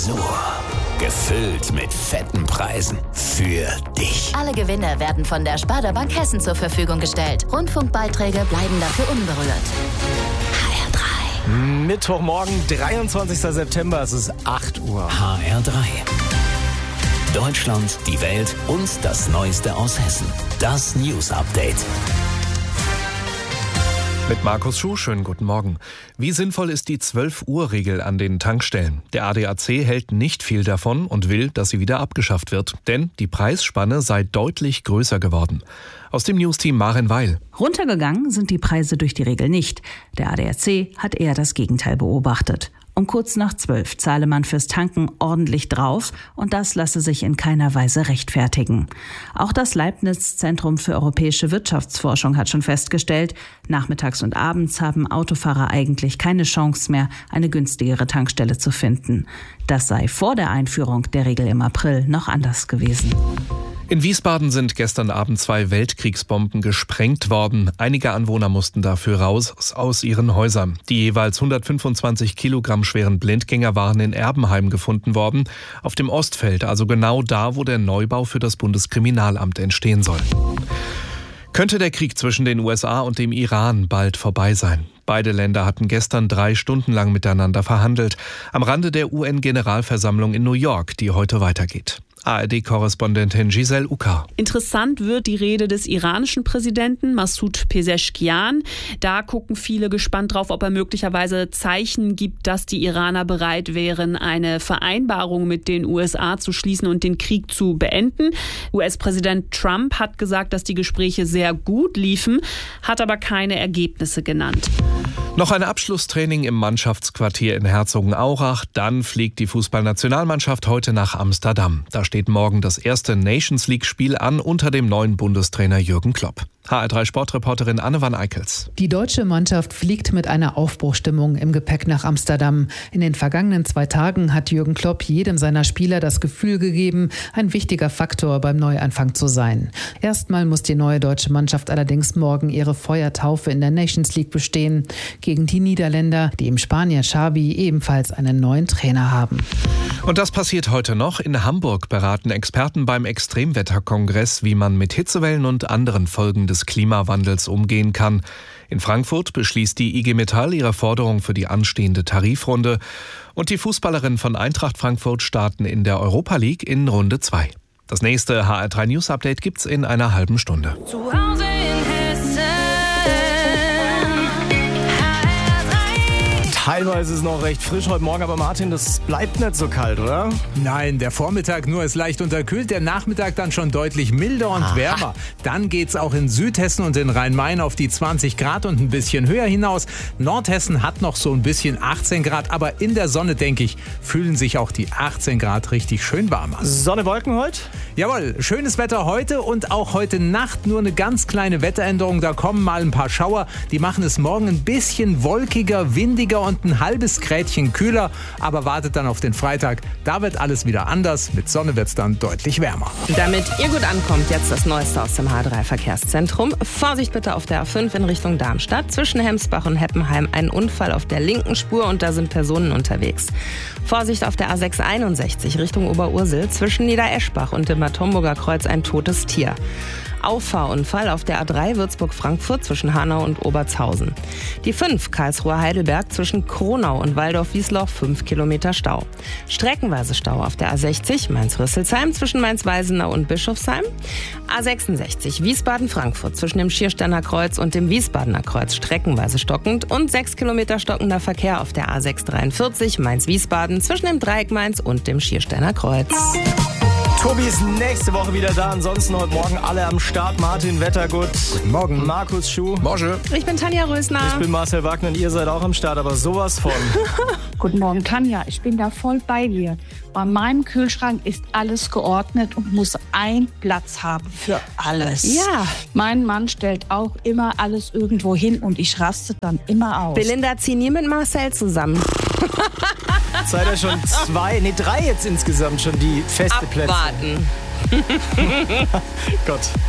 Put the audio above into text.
Tresor. Gefüllt mit fetten Preisen. Für dich. Alle Gewinne werden von der Sparda Bank Hessen zur Verfügung gestellt. Rundfunkbeiträge bleiben dafür unberührt. HR3. Mittwochmorgen, 23. September, es ist 8 Uhr. HR3. Deutschland, die Welt und das Neueste aus Hessen. Das News Update. Mit Markus Schuh, schönen guten Morgen. Wie sinnvoll ist die 12-Uhr-Regel an den Tankstellen? Der ADAC hält nicht viel davon und will, dass sie wieder abgeschafft wird. Denn die Preisspanne sei deutlich größer geworden. Aus dem Newsteam Maren Weil. Runtergegangen sind die Preise durch die Regel nicht. Der ADAC hat eher das Gegenteil beobachtet. Um kurz nach 12 zahle man fürs Tanken ordentlich drauf und das lasse sich in keiner Weise rechtfertigen. Auch das Leibniz-Zentrum für europäische Wirtschaftsforschung hat schon festgestellt, nachmittags und abends haben Autofahrer eigentlich keine Chance mehr, eine günstigere Tankstelle zu finden. Das sei vor der Einführung der Regel im April noch anders gewesen. In Wiesbaden sind gestern Abend 2 Weltkriegsbomben gesprengt worden. Einige Anwohner mussten dafür raus aus ihren Häusern. Die jeweils 125 Kilogramm schweren Blindgänger waren in Erbenheim gefunden worden, auf dem Ostfeld, also genau da, wo der Neubau für das Bundeskriminalamt entstehen soll. Könnte der Krieg zwischen den USA und dem Iran bald vorbei sein? Beide Länder hatten gestern 3 Stunden lang miteinander verhandelt, am Rande der UN-Generalversammlung in New York, die heute weitergeht. ARD-Korrespondentin Giselle Uka. Interessant wird die Rede des iranischen Präsidenten Massoud Pezeshkian. Da gucken viele gespannt drauf, ob er möglicherweise Zeichen gibt, dass die Iraner bereit wären, eine Vereinbarung mit den USA zu schließen und den Krieg zu beenden. US-Präsident Trump hat gesagt, dass die Gespräche sehr gut liefen, hat aber keine Ergebnisse genannt. Noch ein Abschlusstraining im Mannschaftsquartier in Herzogenaurach. Dann fliegt die Fußballnationalmannschaft heute nach Amsterdam. Da steht morgen das erste Nations-League-Spiel an unter dem neuen Bundestrainer Jürgen Klopp. HR3-Sportreporterin Anne van Eickels. Die deutsche Mannschaft fliegt mit einer Aufbruchstimmung im Gepäck nach Amsterdam. In den vergangenen 2 Tagen hat Jürgen Klopp jedem seiner Spieler das Gefühl gegeben, ein wichtiger Faktor beim Neuanfang zu sein. Erstmal muss die neue deutsche Mannschaft allerdings morgen ihre Feuertaufe in der Nations League bestehen. Gegen die Niederländer, die im Spanier Xavi ebenfalls einen neuen Trainer haben. Und das passiert heute noch. In Hamburg beraten Experten beim Extremwetterkongress, wie man mit Hitzewellen und anderen Folgen des Klimawandels umgehen kann. In Frankfurt beschließt die IG Metall ihre Forderung für die anstehende Tarifrunde. Und die Fußballerinnen von Eintracht Frankfurt starten in der Europa League in Runde 2. Das nächste HR3 News Update gibt's in einer halben Stunde. Zu Hause in Hessen. Teilweise ist es noch recht frisch heute Morgen, aber Martin, das bleibt nicht so kalt, oder? Nein, der Vormittag nur ist leicht unterkühlt, der Nachmittag dann schon deutlich milder und wärmer. Dann geht's auch in Südhessen und in Rhein-Main auf die 20 Grad und ein bisschen höher hinaus. Nordhessen hat noch so ein bisschen 18 Grad, aber in der Sonne, denke ich, fühlen sich auch die 18 Grad richtig schön warm an. Sonne, Wolken heute? Jawohl, schönes Wetter heute und auch heute Nacht nur eine ganz kleine Wetteränderung. Da kommen mal ein paar Schauer, die machen es morgen ein bisschen wolkiger, windiger und ein halbes Grädchen kühler, aber wartet dann auf den Freitag. Da wird alles wieder anders. Mit Sonne wird es dann deutlich wärmer. Damit ihr gut ankommt, jetzt das Neueste aus dem H3-Verkehrszentrum. Vorsicht bitte auf der A5 in Richtung Darmstadt. Zwischen Hemsbach und Heppenheim ein Unfall auf der linken Spur und da sind Personen unterwegs. Vorsicht auf der A661 Richtung Oberursel. Zwischen Niedereschbach und dem Bad Homburger Kreuz ein totes Tier. Auffahrunfall auf der A3 Würzburg-Frankfurt zwischen Hanau und Obertshausen. Die 5 Karlsruhe-Heidelberg zwischen Kronau und Waldorf-Wiesloch 5 Kilometer Stau. Streckenweise Stau auf der A60 Mainz-Rüsselsheim zwischen Mainz-Weisenau und Bischofsheim. A66 Wiesbaden-Frankfurt zwischen dem Schiersteiner Kreuz und dem Wiesbadener Kreuz streckenweise stockend und 6 Kilometer stockender Verkehr auf der A643 Mainz-Wiesbaden zwischen dem Dreieck Mainz und dem Schiersteiner Kreuz. Tobi ist nächste Woche wieder da. Ansonsten heute Morgen alle am Start. Martin Wettergut. Guten Morgen. Markus Schuh. Morgen. Ich bin Tanja Rösner. Ich bin Marcel Wagner und ihr seid auch am Start, aber sowas von. Guten Morgen, Tanja. Ich bin da voll bei dir. Bei meinem Kühlschrank ist alles geordnet und muss einen Platz haben für alles. Ja. Mein Mann stellt auch immer alles irgendwo hin und ich raste dann immer aus. Belinda, zieh nie mit Marcel zusammen. Seid ihr schon 3 jetzt insgesamt schon die feste Plätze? Abwarten. Gott.